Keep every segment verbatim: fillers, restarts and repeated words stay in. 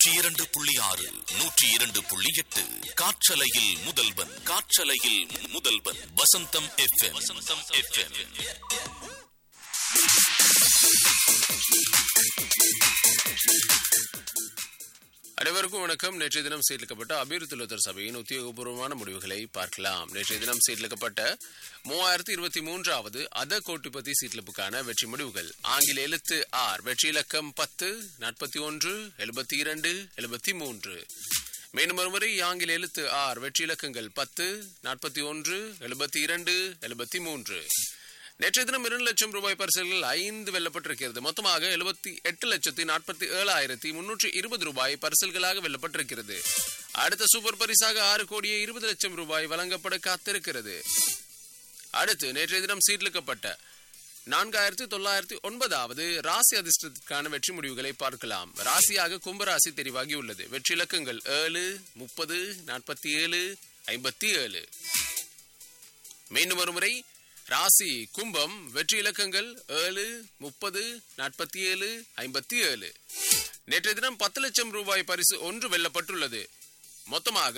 நூற்றி இரண்டு புள்ளி ஆறு நூற்றி இரண்டு புள்ளி எட்டு காற்றலையில் முதல்வன் காற்றலையில் முதல்வன் வசந்தம் எஃப்எம் வசந்தம் எஃப்எம். அனைவருக்கும் வணக்கம். நேற்றைய தினம் சீர்லிக்கப்பட்ட அபிவிருத்தி சபையின் உத்தியோகபூர்வமான முடிவுகளை பார்க்கலாம். நேற்றைய தினம் சீர்லிக்கப்பட்ட மூவாயிரத்தி இருபத்தி மூன்றாவது அத கோட்டிபதி சீட்லிப்புக்கான வெற்றி முடிவுகள். ஆங்கில எழுத்து ஆர் வெற்றி இலக்கம் பத்து, நாற்பத்தி ஒன்று, எழுபத்தி இரண்டு, எழுபத்தி மூன்று. மேலும் ஒருமுறை ஆங்கில எழுத்து ஆர் வெற்றி இலக்கங்கள் பத்து, நாற்பத்தி ஒன்று, எழுபத்தி இரண்டு, எழுபத்தி மூன்று. நேற்றைய தினம் இரண்டு லட்சம் ரூபாய் பரிசுகள் ஐந்து வெல்லப்பட்டிருக்கிறது. மொத்தமாக எழுபத்தி எட்டு லட்சத்தி நாற்பத்தி ஏழாயிரத்தி முன்னூற்றி இருபது ரூபாய் பரிசல்களாக வெல்லப்பட்டிருக்கிறது. அடுத்த சூப்பர் பரிசாக ஆறு கோடியே இருபது லட்சம் ரூபாய் வழங்கப்பட காத்திருக்கிறது. அடுத்து நேற்றைய தினம் சீட்லிக்கப்பட்ட நான்காயிரத்தி தொள்ளாயிரத்தி ஒன்பதாவது ராசி அதிர்ஷ்டத்திற்கான வெற்றி முடிவுகளை பார்க்கலாம். ராசியாக கும்பராசி தெரிவாகி உள்ளது. வெற்றி இலக்கங்கள் ஏழு, முப்பது, நாற்பத்தி ஏழு, ஐம்பத்தி ஏழு. மீண்டும் ஒருமுறை ராசி கும்பம் வெற்றி இலக்கங்கள் ஏழு, முப்பது, நாற்பத்தி ஏழு, ஐம்பத்தி ஏழு. நேற்றைய தினம் பத்து லட்சம் ரூபாய் பரிசு ஒன்று வெல்லப்பட்டுள்ளது. மொத்தமாக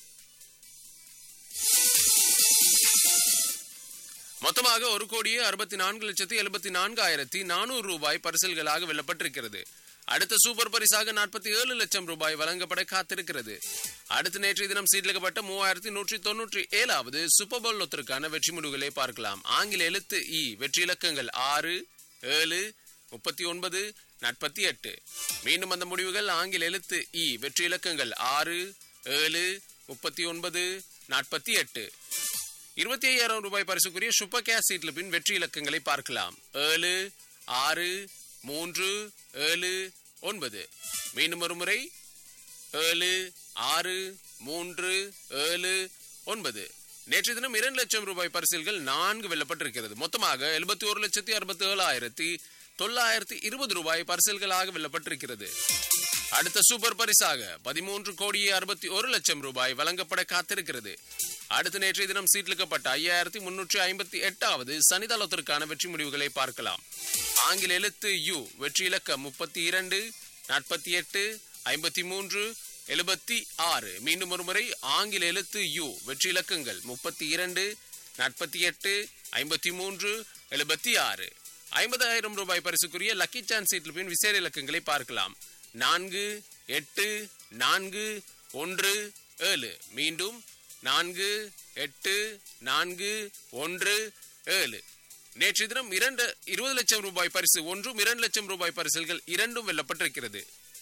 மொத்தமாக ஒரு கோடியே அறுபத்தி நான்கு லட்சத்தி எழுபத்தி நான்காயிரத்தி நானூறு ரூபாய் பரிசல்களாக வெல்லப்பட்டிருக்கிறது. அடுத்த சூப்பர் பரிசாக நாற்பத்தி ஏழு லட்சம் ரூபாய் வழங்கப்பட காத்திருக்கிறது. அடுத்து நேற்றைய தினம் சீட்லிக்கப்பட்ட மூவாயிரத்தி நூற்றி தொன்னூற்றி ஏழாவது சூப்பர் பவுல் லொத்தருக்கான வெற்றி முடிவுகளை பார்க்கலாம். ஆங்கில எழுத்து இ வெற்றி இலக்கங்கள் ஆறு, ஏழு, முப்பத்தி ஒன்பது, நாற்பத்தி எட்டு. மீண்டும் அந்த முடிவுகள் ஆங்கில எழுத்து இ வெற்றி இலக்கங்கள் ஆறு, ஏழு, முப்பத்தி ஒன்பது, நாற்பத்தி எட்டு. இருபத்தி ஐயாயிரம் ரூபாய் பரிசுக்குரிய சூப்பர் கேஷ் சீட்லிப்பின் வெற்றி இலக்கங்களை பார்க்கலாம். ஏழு, ஆறு, மூன்று, ஏழு, ஒன்பது. மீண்டும் ஒரு முறை ஏழு, ஆறு, மூன்று, ஏழு, ஒன்பது. நேற்று தினம் இரண்டு லட்சம் ரூபாய் பரிசில்கள் நான்கு வெல்லப்பட்டிருக்கிறது. மொத்தமாக எழுபத்தி ஒரு லட்சத்தி அறுபத்தி ஏழாயிரத்தி தொள்ளாயிரத்தி இருபது ரூபாய் பரிசில்களாக வெல்லப்பட்டிருக்கிறது. அடுத்த சூப்பர் பரிசாக பதிமூன்று கோடியே அறுபத்தி ஒரு லட்சம் ரூபாய் வழங்கப்பட காத்திருக்கிறது. அடுத்த நேற்றைய தினம் சீட்லிக்கப்பட்ட ஐயாயிரத்தி முன்னூற்றி ஐம்பத்தி எட்டாவது சனிதளத்திற்கான வெற்றி முடிவுகளை பார்க்கலாம். ஆங்கில எழுத்து யு வெற்றி இலக்கம் முப்பத்தி இரண்டு, நாற்பத்தி எட்டு, ஐம்பத்தி மூன்று, எழுபத்தி ஆறு. மீண்டும் ஒரு முறை ஆங்கில எழுத்து யு வெற்றி இலக்கங்கள் முப்பத்தி இரண்டு, நாற்பத்தி எட்டு, ஐம்பத்தி மூன்று, எழுபத்தி ஆறு. ஐம்பதாயிரம் ரூபாய் பரிசுக்குரிய லக்கி சான்ஸ் சீட்லிப்பின் விசேட இலக்கங்களை பார்க்கலாம். நான்கு, எட்டு, நான்கு, ஒன்று, ஏழு. மீண்டும் நான்கு, எட்டு, நான்கு, ஒன்று, ஏழு. நேற்று தினம் இரண்டு இருபது லட்சம் ரூபாய் பரிசு ஒன்றும் இரண்டு லட்சம் ரூபாய் பரிசுகள் இரண்டும் வெல்லப்பட்டிருக்கிறது.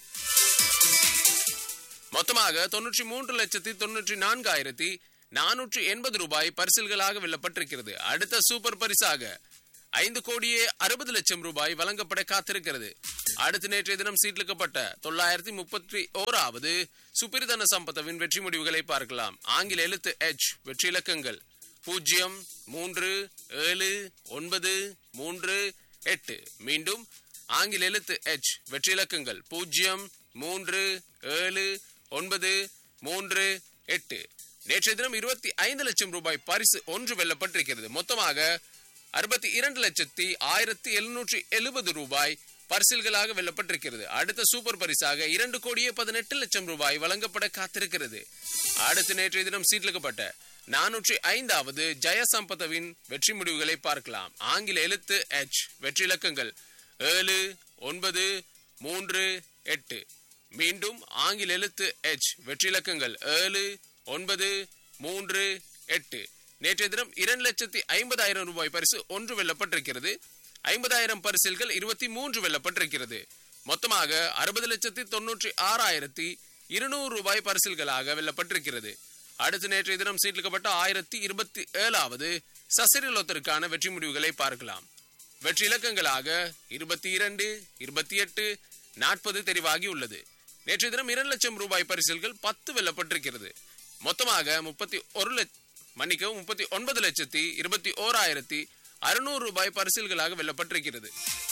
மொத்தமாக தொன்னூற்றி மூன்று லட்சத்தி தொன்னூற்றி நான்காயிரத்தி நானூற்றி எண்பது ரூபாய் பரிசுகளாக வெல்லப்பட்டிருக்கிறது. அடுத்த சூப்பர் பரிசாக ஐந்து கோடியே அறுபது லட்சம் ரூபாய் வழங்கப்பட காத்திருக்கிறது. அடுத்து நேற்றைய தினம் சீட்லிக்கப்பட்ட தொள்ளாயிரத்தி முப்பத்தி ஓராவது சுப்பிரதன சம்பத்தவின் வெற்றி முடிவுகளை பார்க்கலாம். ஆங்கில எழுத்து எச் வெற்றி இலக்கங்கள் பூஜ்ஜியம், மூன்று, ஏழு, ஒன்பது, மூன்று, எட்டு. மீண்டும் ஆங்கில எழுத்து எச் வெற்றி இலக்கங்கள் பூஜ்ஜியம், மூன்று, ஏழு, ஒன்பது, மூன்று, எட்டு. நேற்றைய தினம் இருபத்தி ஐந்து லட்சம் ரூபாய் பரிசு ஒன்று வெல்லப்பட்டிருக்கிறது. மொத்தமாக அறுபத்தி இரண்டு லட்சத்தி ஆயிரத்தி எழுநூற்றி எழுபது ரூபாய் பரிசில்களாக வெல்லப்பட்டிருக்கிறது. அடுத்த சூப்பர் பரிசாக இரண்டு கோடியே பதினெட்டு லட்சம் ரூபாய் வழங்கப்பட காத்திருக்கிறது. அடுத்து நேற்றைய தினம் சீட்லிக்கப்பட்ட நானூற்றி ஐந்தாவது ஜெயசம்பதவின் வெற்றி முடிவுகளை பார்க்கலாம். ஆங்கில எழுத்து எச் வெற்றி இலக்கங்கள் ஏழு, ஒன்பது, மூன்று, எட்டு. மீண்டும் ஆங்கில எழுத்து எச் வெற்றி இலக்கங்கள் ஏழு, ஒன்பது, மூன்று, எட்டு. நேற்றைய தினம் இரண்டு லட்சத்தி ஐம்பதாயிரம் ரூபாய் பரிசு ஒன்று வெல்லப்பட்டிருக்கிறது. ஐம்பதாயிரம் பரிசில்கள் இருபத்தி மூன்று வெல்லப்பட்டிருக்கிறது. மொத்தமாக அறுபது லட்சத்தி தொன்னூற்றி ஆறாயிரத்தி இருநூறு ரூபாய் பரிசில்களாக வெல்லப்பட்டிருக்கிறது. அடுத்து நேற்றைய தினம் சீட்லிக்கப்பட்ட ஆயிரத்தி இருபத்தி ஏழாவது சசிரலோத்திற்கான வெற்றி முடிவுகளை பார்க்கலாம். வெற்றி இலக்கங்களாக இருபத்தி இரண்டு, இருபத்தி எட்டு, நாற்பது தெரிவாகி உள்ளது. நேற்றைய தினம் இரண்டு லட்சம் ரூபாய் பரிசில்கள் பத்து வெல்லப்பட்டிருக்கிறது. மொத்தமாக முப்பத்தி ஒரு லட்சம் மன்னிக்கவும் முப்பத்தி ஒன்பது லட்சத்தி இருபத்தி ஓராயிரத்தி அறுநூறு ரூபாய் பரிசில்களாக வெல்லப்பட்டிருக்கிறது.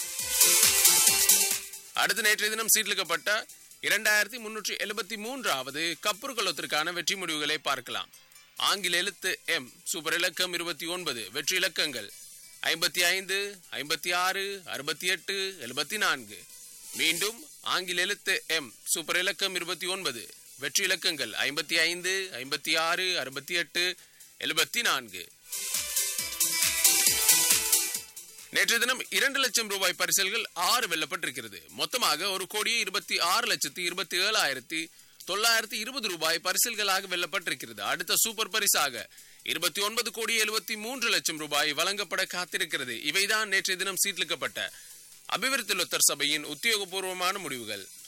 அடுத்த நேற்றைய தினம் சீட்லிக்கப்பட்ட இரண்டாயிரத்தி முன்னூற்றி எழுபத்தி மூன்றாவது கப்புர்களத்திற்கான வெற்றி முடிவுகளை பார்க்கலாம். ஆங்கில எழுத்து எம் சூப்பர் இலக்கம் இருபத்தி ஒன்பது வெற்றி இலக்கங்கள் ஐம்பத்தி ஐந்து, ஐம்பத்தி ஆறு, அறுபத்தி எட்டு, எழுபத்தி நான்கு. மீண்டும் ஆங்கில எழுத்து எம், சூப்பர் இலக்கம் இருபத்தி ஒன்பது, வெற்றி இலக்கங்கள் ஐம்பத்தி ஐந்து, ஐம்பத்தி ஆறு, அறுபத்தி எட்டு, எழுபத்தி நான்கு. நேற்று தினம் இரண்டு லட்சம் ரூபாய் பரிசல்கள் ஆறு வெல்லப்பட்டிருக்கிறது. மொத்தமாக ஒரு கோடியே இருபத்தி ஆறு லட்சத்தி இருபத்தி ஏழாயிரத்தி தொள்ளாயிரத்தி இருபது ரூபாய் பரிசல்களாக வெல்லப்பட்டிருக்கிறது. அடுத்த சூப்பர் பரிசாக இருபத்தி ஒன்பது கோடி எழுபத்தி மூன்று லட்சம் ரூபாய் வழங்கப்பட காத்திருக்கிறது. இவைதான் நேற்றைய தினம் சீட்லிக்கப்பட்ட அபிவிருத்தி லொத்தர் சபையின் உத்தியோகபூர்வமான முடிவுகள்.